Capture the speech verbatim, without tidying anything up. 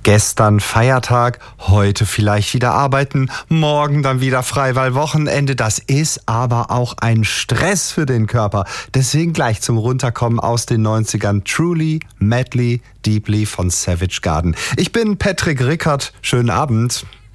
Gestern Feiertag, heute vielleicht wieder arbeiten, morgen dann wieder frei, weil Wochenende, das ist aber auch ein Stress für den Körper. Deswegen gleich zum Runterkommen aus den neunzigern Truly, Madly, Deeply von Savage Garden. Ich bin Patrick Rickert, schönen Abend.